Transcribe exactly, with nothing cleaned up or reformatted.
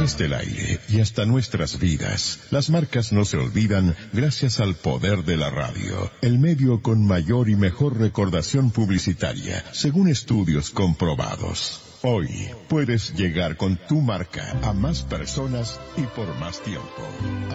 través del aire y hasta nuestras vidas, las marcas no se olvidan gracias al poder de la radio, el medio con mayor y mejor recordación publicitaria, según estudios comprobados. Hoy puedes llegar con tu marca a más personas y por más tiempo.